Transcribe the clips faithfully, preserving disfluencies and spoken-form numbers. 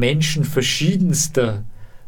Menschen verschiedenster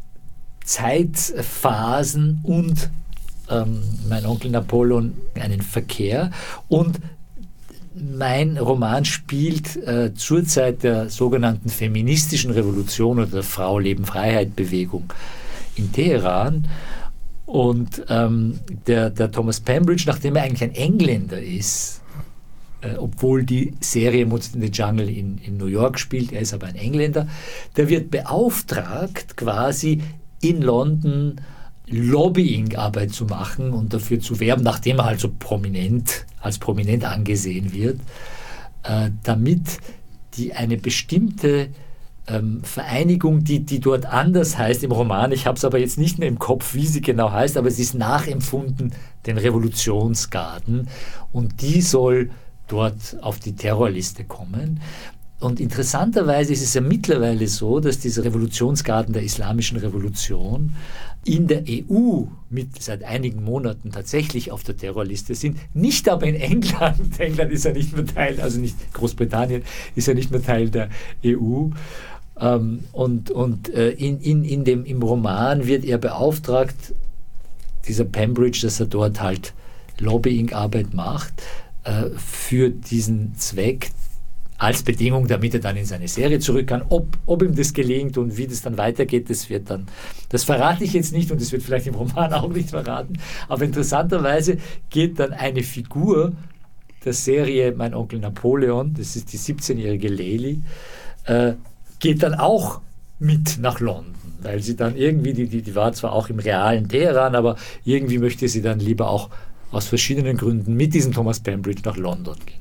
Zeitphasen und ähm, mein Onkel Napoleon einen Verkehr. Und mein Roman spielt äh, zur Zeit der sogenannten feministischen Revolution oder der Frau-Leben-Freiheit-Bewegung in Teheran. Und ähm, der, der Thomas Pembridge, nachdem er eigentlich ein Engländer ist, äh, obwohl die Serie Mozart in the Jungle in, in New York spielt, er ist aber ein Engländer, der wird beauftragt, quasi in London Lobbying-Arbeit zu machen und dafür zu werben, nachdem er halt so prominent, als prominent angesehen wird, äh, damit die eine bestimmte ähm, Vereinigung, die, die dort anders heißt im Roman, ich habe es aber jetzt nicht mehr im Kopf, wie sie genau heißt, aber sie ist nachempfunden den Revolutionsgarden und die soll dort auf die Terrorliste kommen. Und interessanterweise ist es ja mittlerweile so, dass diese Revolutionsgarden der Islamischen Revolution in der E U mit seit einigen Monaten tatsächlich auf der Terrorliste sind, nicht aber in England. England ist ja nicht mehr Teil, also nicht Großbritannien ist ja nicht mehr Teil der E U. Ähm, und und äh, in, in, in dem, im Roman wird er beauftragt, dieser Pembridge, dass er dort halt Lobbying-Arbeit macht äh, für diesen Zweck, als Bedingung, damit er dann in seine Serie zurück kann. Ob, ob ihm das gelingt und wie das dann weitergeht, das wird dann, das verrate ich jetzt nicht und das wird vielleicht im Roman auch nicht verraten, aber interessanterweise geht dann eine Figur der Serie Mein Onkel Napoleon, das ist die siebzehnjährige Lely, äh, geht dann auch mit nach London, weil sie dann irgendwie, die, die, die war zwar auch im realen Teheran, aber irgendwie möchte sie dann lieber auch aus verschiedenen Gründen mit diesem Thomas Pembridge nach London gehen.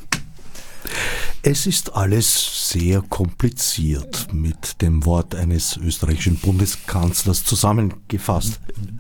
Es ist alles sehr kompliziert mit dem Wort eines österreichischen Bundeskanzlers zusammengefasst.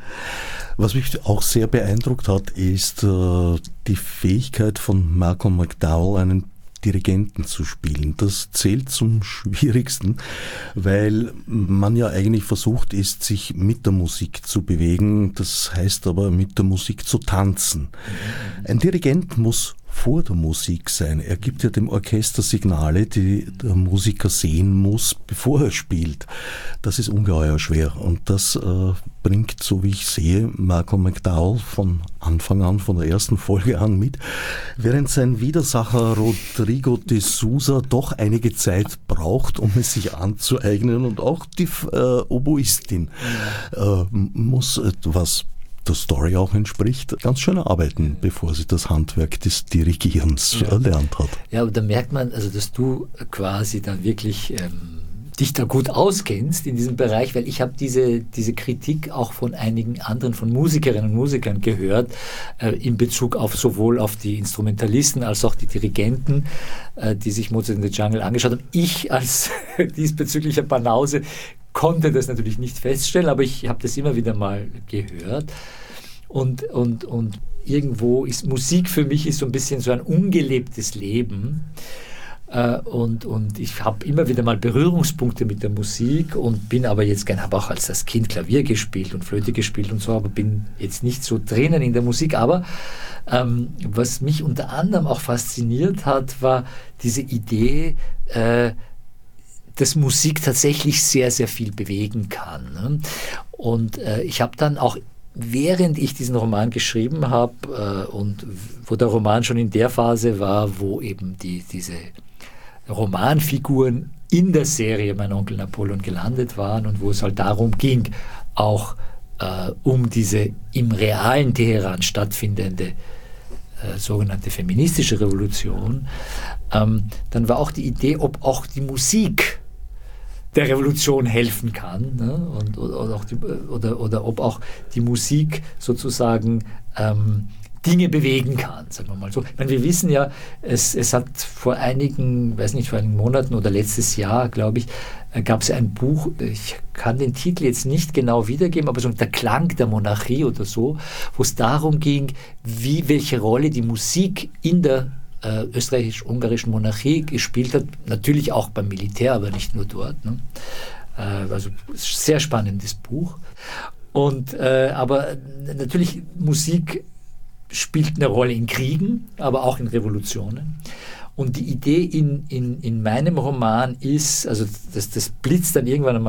Was mich auch sehr beeindruckt hat, ist äh, die Fähigkeit von Malcolm McDowell, einen Dirigenten zu spielen. Das zählt zum Schwierigsten, weil man ja eigentlich versucht ist, sich mit der Musik zu bewegen. Das heißt aber, mit der Musik zu tanzen. Ein Dirigent muss vor der Musik sein. Er gibt ja dem Orchester Signale, die der Musiker sehen muss, bevor er spielt. Das ist ungeheuer schwer und das äh, bringt, so wie ich sehe, Malcolm McDowell von Anfang an, von der ersten Folge an mit, während sein Widersacher Rodrigo de Souza doch einige Zeit braucht, um es sich anzueignen und auch die äh, Oboistin äh, muss etwas der Story auch entspricht, ganz schön arbeiten, bevor sie das Handwerk des Dirigierens ja. erlernt hat. Ja, aber da merkt man, also dass du quasi da wirklich ähm, dich da gut auskennst in diesem Bereich, weil ich habe diese, diese Kritik auch von einigen anderen, von Musikerinnen und Musikern gehört, äh, in Bezug auf sowohl auf die Instrumentalisten als auch die Dirigenten, äh, die sich Mozart in the Jungle angeschaut haben. Ich als diesbezüglicher Banause konnte das natürlich nicht feststellen, aber ich habe das immer wieder mal gehört. Und, und, und irgendwo ist Musik für mich ist so ein bisschen so ein ungelebtes Leben. Äh, und, und ich habe immer wieder mal Berührungspunkte mit der Musik und bin aber jetzt gern, habe auch als das Kind Klavier gespielt und Flöte gespielt und so, aber bin jetzt nicht so drinnen in der Musik. Aber ähm, was mich unter anderem auch fasziniert hat, war diese Idee, äh, dass Musik tatsächlich sehr, sehr viel bewegen kann. Ne? Und äh, ich habe dann auch, während ich diesen Roman geschrieben habe äh, und wo der Roman schon in der Phase war, wo eben die, diese Romanfiguren in der Serie Mein Onkel Napoleon gelandet waren und wo es halt darum ging, auch äh, um diese im realen Teheran stattfindende äh, sogenannte feministische Revolution, ähm, dann war auch die Idee, ob auch die Musik der Revolution helfen kann, ne? Und, oder, auch die, oder, oder ob auch die Musik sozusagen ähm, Dinge bewegen kann, sagen wir mal so. Ich meine, wir wissen ja, es, es hat vor einigen, weiß nicht, vor einigen Monaten oder letztes Jahr, glaube ich, äh, gab es ein Buch, ich kann den Titel jetzt nicht genau wiedergeben, aber so der Klang der Monarchie oder so, wo es darum ging, wie, welche Rolle die Musik in der Äh, österreichisch-ungarischen Monarchie gespielt hat, natürlich auch beim Militär, aber nicht nur dort. Ne? Äh, also sehr spannendes Buch. Und, äh, aber natürlich Musik spielt eine Rolle in Kriegen, aber auch in Revolutionen. Und die Idee in, in, in meinem Roman ist, also das, das blitzt dann irgendwann einmal